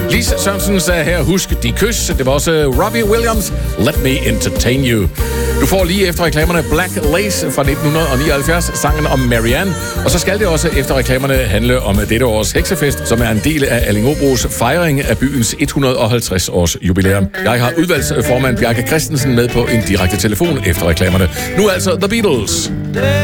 Lise Sørensen sagde her, husk de kys. Det var også Robbie Williams, Let Me Entertain You. Du får lige efter reklamerne Black Lace fra 1979, sangen om Marianne. Og så skal det også efter reklamerne handle om dette års heksefest, som er en del af Allingåbros fejring af byens 150-års jubilæum. Jeg har udvalgsformand Bjarke Christensen med på en direkte telefon efter reklamerne. Nu altså The Beatles.